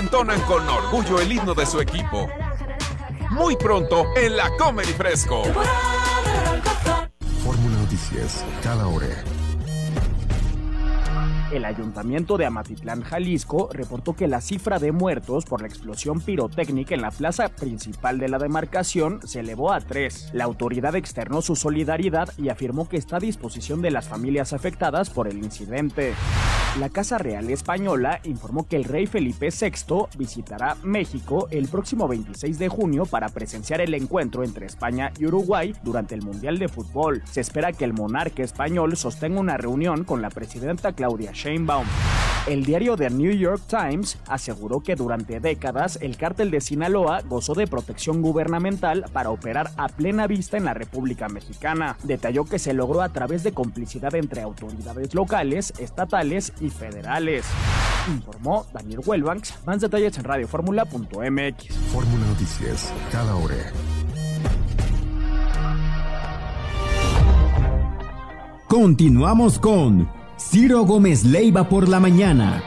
entonan con orgullo el himno de su equipo. Muy pronto en la Comedy Fresco. Fórmula Noticias, cada hora. El Ayuntamiento de Amatitlán, Jalisco, reportó que la cifra de muertos por la explosión pirotécnica en la plaza principal de la demarcación se elevó a 3. La autoridad externó su solidaridad y afirmó que está a disposición de las familias afectadas por el incidente. La Casa Real Española informó que el rey Felipe VI visitará México el próximo 26 de junio para presenciar el encuentro entre España y Uruguay durante el Mundial de Fútbol. Se espera que el monarca español sostenga una reunión con la presidenta Claudia Sheinbaum. El diario The New York Times aseguró que durante décadas el cártel de Sinaloa gozó de protección gubernamental para operar a plena vista en la República Mexicana. Detalló que se logró a través de complicidad entre autoridades locales, estatales y federales. Informó Daniel Huelbanks. Más detalles en radioformula.mx. Fórmula Noticias, cada hora. Continuamos con Ciro Gómez Leiva por la mañana.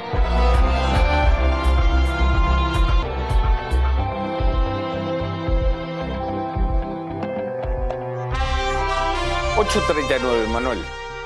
$8:39, Manuel.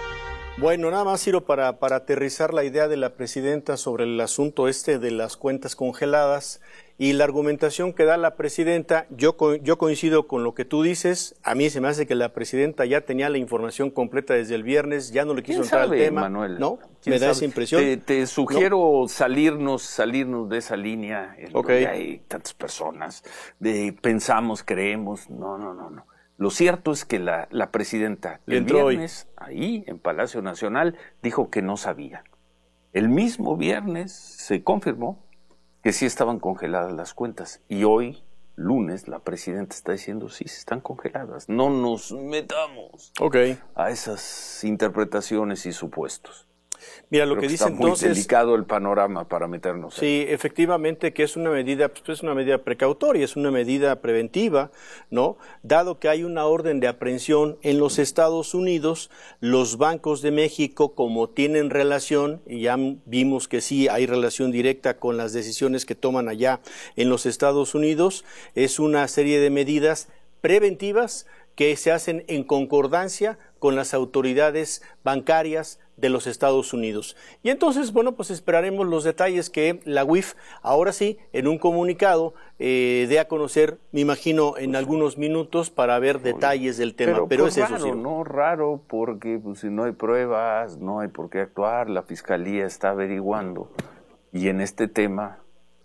Bueno, nada más, Ciro, para aterrizar la idea de la presidenta sobre el asunto de las cuentas congeladas y la argumentación que da la presidenta, yo coincido con lo que tú dices. A mí se me hace que la presidenta ya tenía la información completa desde el viernes, ya no le quiso entrar al tema. Manuel? ¿No? ¿Me da esa impresión? Te sugiero salirnos de esa línea en donde hay tantas personas, pensamos, creemos. No. Lo cierto es que la presidenta el viernes, ahí en Palacio Nacional, dijo que no sabía. El mismo viernes se confirmó que sí estaban congeladas las cuentas. Y hoy, lunes, la presidenta está diciendo sí, están congeladas. No nos metamos a esas interpretaciones y supuestos. Mira, lo que dice entonces... Está muy delicado el panorama para meternos ahí. Sí, efectivamente que es una medida, pues es una medida precautoria, es una medida preventiva, ¿no? Dado que hay una orden de aprehensión en los Estados Unidos, los bancos de México, como tienen relación, y ya vimos que sí hay relación directa con las decisiones que toman allá en los Estados Unidos, es una serie de medidas preventivas que se hacen en concordancia con las autoridades bancarias de los Estados Unidos. Y entonces, bueno, pues esperaremos los detalles que la UIF, ahora sí, en un comunicado, dé a conocer, me imagino, en algunos minutos para ver detalles del tema. Pero es raro, eso, sí. No raro, porque pues, si no hay pruebas, no hay por qué actuar, la Fiscalía está averiguando. Y en este tema,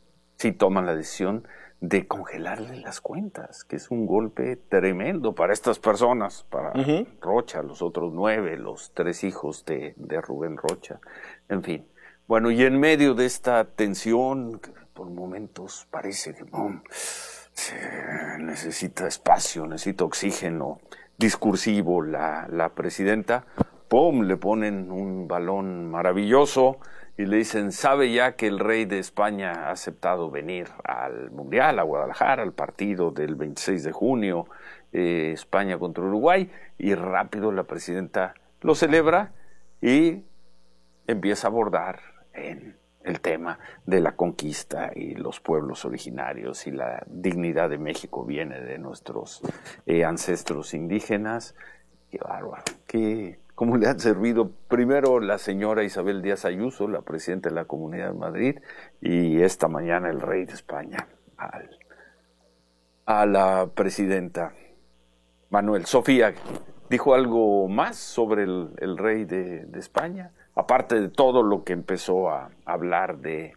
sí toman la decisión de congelarle las cuentas, que es un golpe tremendo para estas personas, para Rocha, los otros 9, los 3 hijos de Rubén Rocha, en fin. Bueno, y en medio de esta tensión, que por momentos parece que se necesita espacio, necesita oxígeno discursivo, la presidenta, ¡pum!, le ponen un balón maravilloso, y le dicen, ¿sabe ya que el rey de España ha aceptado venir al Mundial, a Guadalajara, al partido del 26 de junio, España contra Uruguay? Y rápido la presidenta lo celebra y empieza a abordar en el tema de la conquista y los pueblos originarios y la dignidad de México viene de nuestros ancestros indígenas. Qué bárbaro, ¿cómo le han servido primero la señora Isabel Díaz Ayuso, la presidenta de la Comunidad de Madrid, y esta mañana el rey de España a la presidenta? Manuel, Sofía, ¿dijo algo más sobre el rey de España? Aparte de todo lo que empezó a hablar de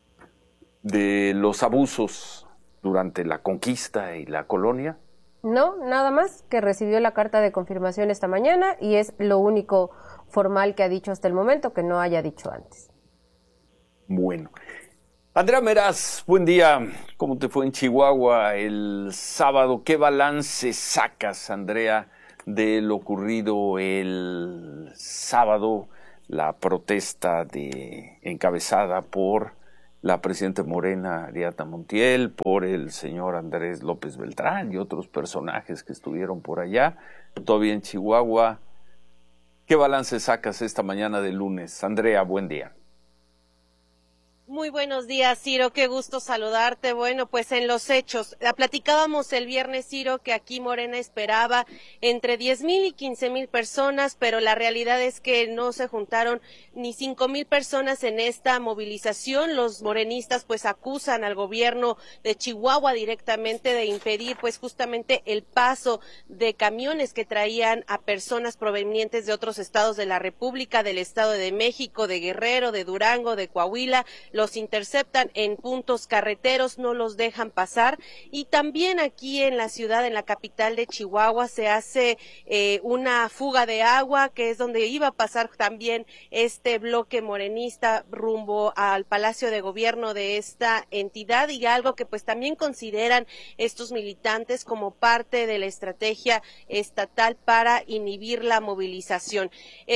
los abusos durante la conquista y la colonia. No, nada más que recibió la carta de confirmación esta mañana y es lo único formal que ha dicho hasta el momento, que no haya dicho antes. Bueno. Andrea Meraz, buen día. ¿Cómo te fue en Chihuahua el sábado? ¿Qué balance sacas, Andrea, de lo ocurrido el sábado? La protesta encabezada por la presidenta Morena, Ariadna Montiel, por el señor Andrés López Beltrán y otros personajes que estuvieron por allá, todavía en Chihuahua. ¿Qué balance sacas esta mañana de lunes? Andrea, buen día. Muy buenos días, Ciro, qué gusto saludarte. Bueno, pues en los hechos, platicábamos el viernes, Ciro, que aquí Morena esperaba entre 10,000 y 15,000 personas, pero la realidad es que no se juntaron ni 5,000 personas en esta movilización. Los morenistas pues acusan al gobierno de Chihuahua directamente de impedir pues justamente el paso de camiones que traían a personas provenientes de otros estados de la República, del Estado de México, de Guerrero, de Durango, de Coahuila. Los interceptan en puntos carreteros, no los dejan pasar, y también aquí en la ciudad, en la capital de Chihuahua, se hace una fuga de agua, que es donde iba a pasar también este bloque morenista rumbo al Palacio de Gobierno de esta entidad, y algo que pues también consideran estos militantes como parte de la estrategia estatal para inhibir la movilización.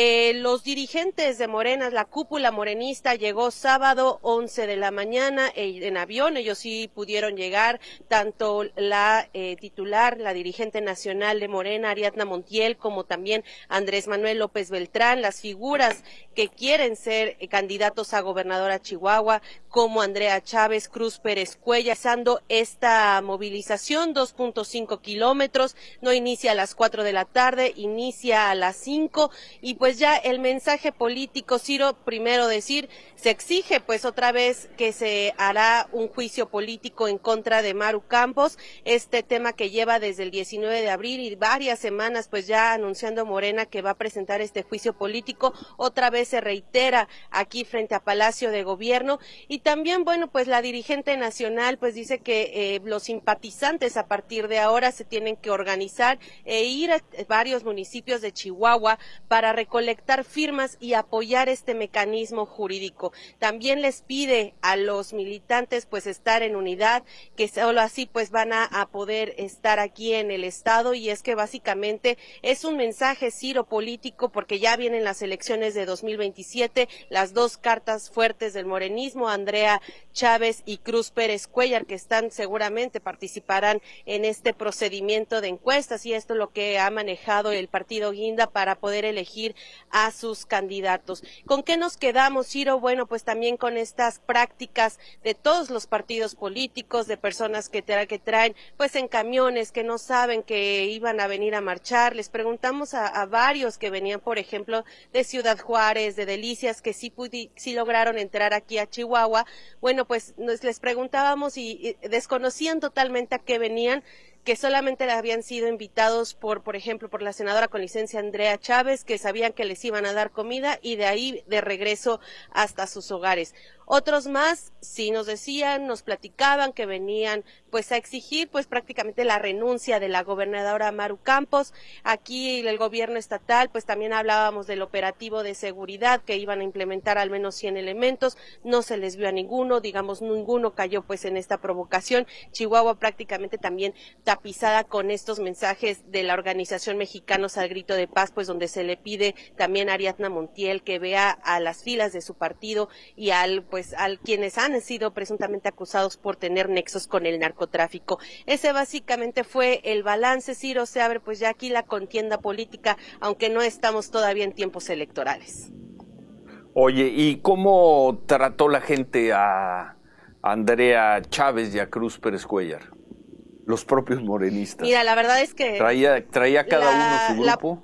Los dirigentes de Morena, la cúpula morenista, llegó sábado 11 de la mañana en avión. Ellos sí pudieron llegar, tanto la titular, la dirigente nacional de Morena, Ariadna Montiel, como también Andrés Manuel López Beltrán, las figuras que quieren ser candidatos a gobernador a Chihuahua, como Andrea Chávez, Cruz Pérez Cuellar, realizando esta movilización, 2.5 kilómetros, no inicia a las 4 de la tarde, inicia a las 5, y pues ya el mensaje político, Ciro, primero decir, se exige pues otra vez que se hará un juicio político en contra de Maru Campos, este tema que lleva desde el 19 de abril y varias semanas pues ya anunciando Morena que va a presentar este juicio político, otra vez se reitera aquí frente a Palacio de Gobierno. Y también, bueno, pues la dirigente nacional pues dice que los simpatizantes a partir de ahora se tienen que organizar e ir a varios municipios de Chihuahua para recolectar firmas y apoyar este mecanismo jurídico. También les pide a los militantes pues estar en unidad, que solo así pues van a poder estar aquí en el estado, y es que básicamente es un mensaje, Ciro, político, porque ya vienen las elecciones de 2027, las dos cartas fuertes del morenismo, Andrea Chávez y Cruz Pérez Cuellar, que seguramente participarán en este procedimiento de encuestas, y esto es lo que ha manejado el partido Guinda para poder elegir a sus candidatos. ¿Con qué nos quedamos, Ciro? Bueno, pues también con estas prácticas de todos los partidos políticos, de personas que traen pues en camiones, que no saben que iban a venir a marchar. Les preguntamos a varios que venían, por ejemplo, de Ciudad Juárez, de Delicias, que sí lograron entrar aquí a Chihuahua. Bueno, pues les preguntábamos y desconocían totalmente a qué venían, que solamente habían sido invitados por ejemplo, por la senadora con licencia Andrea Chávez, que sabían que les iban a dar comida, y de ahí de regreso hasta sus hogares. Otros más, sí nos decían, nos platicaban que venían pues a exigir pues prácticamente la renuncia de la gobernadora Maru Campos. Aquí el gobierno estatal pues también hablábamos del operativo de seguridad, que iban a implementar al menos 100 elementos, no se les vio a ninguno, digamos ninguno cayó pues en esta provocación. Chihuahua prácticamente también tapizada con estos mensajes de la organización Mexicanos al Grito de Paz, pues donde se le pide también a Ariadna Montiel que vea a las filas de su partido y a quienes han sido presuntamente acusados por tener nexos con el narcotráfico. Ese básicamente fue el balance, Ciro. Se abre pues ya aquí la contienda política, aunque no estamos todavía en tiempos electorales. Oye, ¿y cómo trató la gente a Andrea Chávez y a Cruz Pérez Cuellar? Los propios morenistas. Mira, la verdad es que traía cada uno su grupo.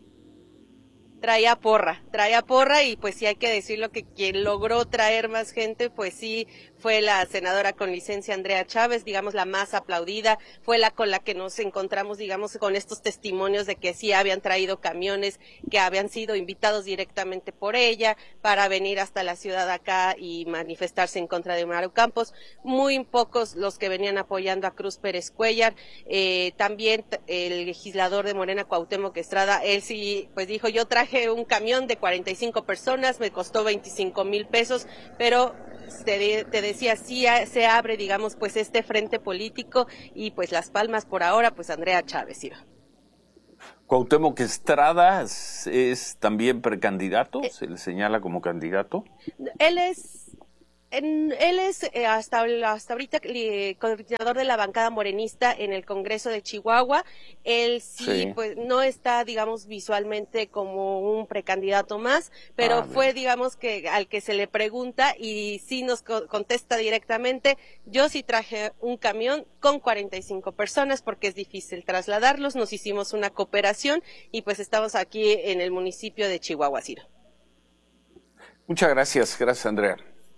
Traía porra, y pues sí hay que decirlo que quien logró traer más gente pues sí fue la senadora con licencia Andrea Chávez, digamos la más aplaudida, fue la con la que nos encontramos, digamos, con estos testimonios de que sí habían traído camiones, que habían sido invitados directamente por ella para venir hasta la ciudad acá y manifestarse en contra de Maru Campos. Muy pocos los que venían apoyando a Cruz Pérez Cuellar. También el legislador de Morena, Cuauhtémoc Estrada, él sí pues dijo, yo traje un camión de 45 personas, me costó 25,000 pesos, pero te decía, sí se abre, digamos, pues este frente político, y pues Las Palmas por ahora, pues Andrea Chávez. ¿Sí? Cuauhtémoc Estrada es también precandidato, se le señala como candidato. Él es Él es hasta ahorita coordinador de la bancada morenista en el Congreso de Chihuahua. Él sí, pues no está, digamos, visualmente como un precandidato más, pero fue, digamos, que al que se le pregunta y sí nos contesta directamente: yo sí traje un camión con 45 personas porque es difícil trasladarlos, nos hicimos una cooperación y pues estamos aquí en el municipio de Chihuahua, Ciro. Muchas gracias, Andrea.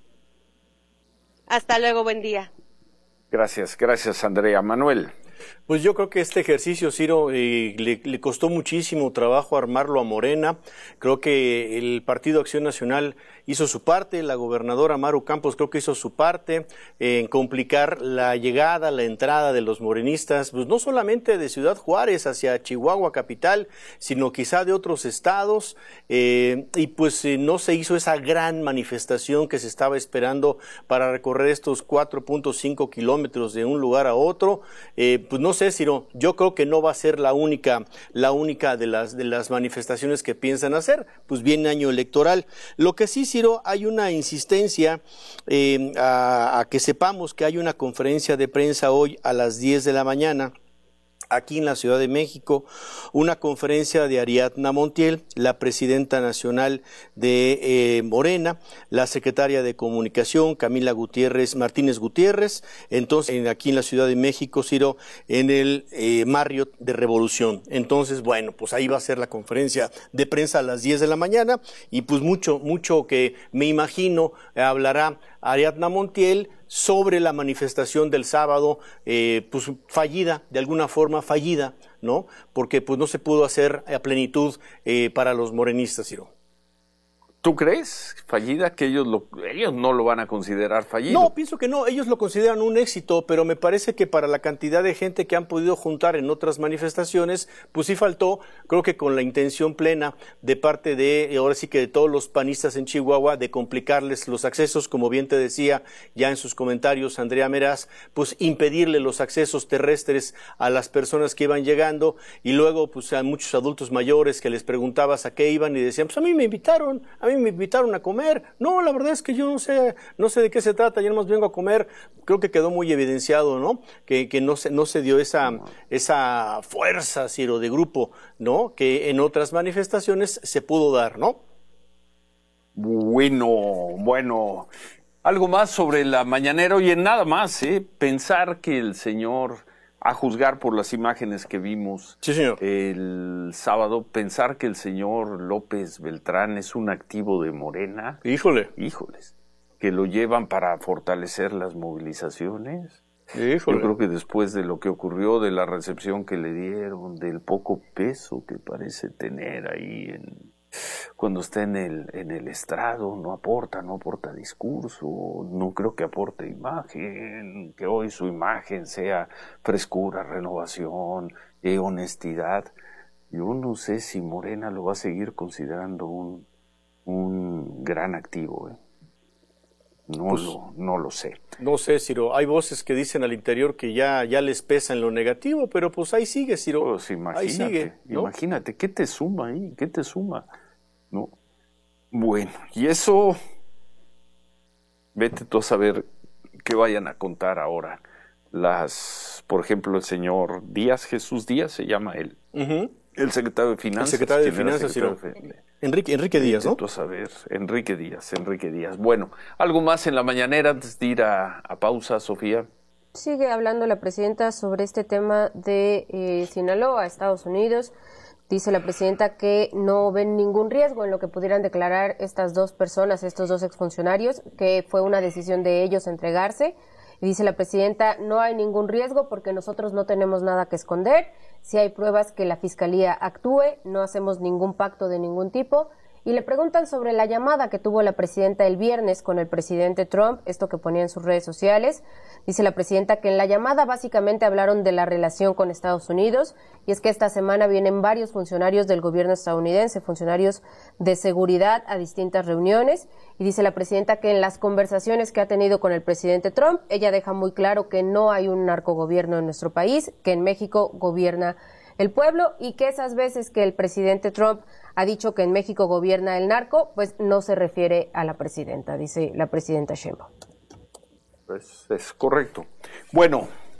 Hasta luego, buen día. Gracias, Andrea. Manuel. Pues yo creo que este ejercicio, Ciro, le costó muchísimo trabajo armarlo a Morena. Creo que el Partido Acción Nacional hizo su parte, la gobernadora Maru Campos creo que hizo su parte en complicar la llegada, la entrada de los morenistas, pues no solamente de Ciudad Juárez hacia Chihuahua capital, sino quizá de otros estados, y pues no se hizo esa gran manifestación que se estaba esperando para recorrer estos 4.5 kilómetros de un lugar a otro. Pues no sé, Ciro, yo creo que no va a ser la única de las manifestaciones que piensan hacer, pues viene año electoral. Lo que sí, Ciro, hay una insistencia a que sepamos que hay una conferencia de prensa hoy a las 10 de la mañana, aquí en la Ciudad de México, una conferencia de Ariadna Montiel, la presidenta nacional de Morena, la secretaria de Comunicación, Camila Martínez Gutiérrez, entonces aquí en la Ciudad de México, Ciro, en el Marriott de Revolución. Entonces, bueno, pues ahí va a ser la conferencia de prensa a las 10 de la mañana y pues mucho que me imagino hablará Ariadna Montiel sobre la manifestación del sábado, pues fallida, de alguna forma fallida, ¿no? Porque pues no se pudo hacer a plenitud para los morenistas, Ciro. ¿Tú crees fallida? Que ellos no lo van a considerar fallido. No, pienso que no, ellos lo consideran un éxito, pero me parece que para la cantidad de gente que han podido juntar en otras manifestaciones, pues sí faltó, creo que con la intención plena de parte de, ahora sí que de todos los panistas en Chihuahua, de complicarles los accesos, como bien te decía ya en sus comentarios Andrea Meraz, pues impedirle los accesos terrestres a las personas que iban llegando, y luego pues a muchos adultos mayores que les preguntabas a qué iban y decían, pues a mí me invitaron a comer. No, la verdad es que yo no sé de qué se trata, yo nomás vengo a comer. Creo que quedó muy evidenciado, ¿no? Que no se dio esa fuerza, Ciro, de grupo, ¿no? Que en otras manifestaciones se pudo dar, ¿no? Bueno. Algo más sobre la mañanera. Oye, nada más, pensar que el señor, a juzgar por las imágenes que vimos el sábado, pensar que el señor López Beltrán es un activo de Morena. Híjoles, que lo llevan para fortalecer las movilizaciones. Yo creo que después de lo que ocurrió, de la recepción que le dieron, del poco peso que parece tener ahí cuando está en el estrado, no aporta discurso, no creo que aporte imagen, que hoy su imagen sea frescura, renovación, honestidad. Yo no sé si Morena lo va a seguir considerando un gran activo, No lo sé. No sé, Ciro, hay voces que dicen al interior que ya les pesa en lo negativo, pero pues ahí sigue, Ciro. Pues imagínate, ahí sigue, ¿no? Imagínate, ¿qué te suma ahí? ¿Qué te suma? ¿No? Bueno, y eso, vete tú a saber qué vayan a contar ahora por ejemplo, el señor Jesús Díaz se llama él, el secretario de Finanzas. El secretario de Finanzas, Ciro. Enrique Díaz, ¿no? Tú a saber, Enrique Díaz. Bueno, ¿algo más en la mañanera antes de ir a pausa, Sofía? Sigue hablando la presidenta sobre este tema de Sinaloa, Estados Unidos. Dice la presidenta que no ven ningún riesgo en lo que pudieran declarar estas dos personas, estos dos exfuncionarios, que fue una decisión de ellos entregarse. Y dice la presidenta, no hay ningún riesgo porque nosotros no tenemos nada que esconder. Si hay pruebas que la Fiscalía actúe, no hacemos ningún pacto de ningún tipo. Y le preguntan sobre la llamada que tuvo la presidenta el viernes con el presidente Trump, esto que ponía en sus redes sociales. Dice la presidenta que en la llamada básicamente hablaron de la relación con Estados Unidos, y es que esta semana vienen varios funcionarios del gobierno estadounidense, funcionarios de seguridad, a distintas reuniones, y dice la presidenta que en las conversaciones que ha tenido con el presidente Trump, ella deja muy claro que no hay un narcogobierno en nuestro país, que en México gobierna el pueblo y que esas veces que el presidente Trump ha dicho que en México gobierna el narco, pues no se refiere a la presidenta, dice la presidenta Sheinbaum. Pues es correcto. Bueno,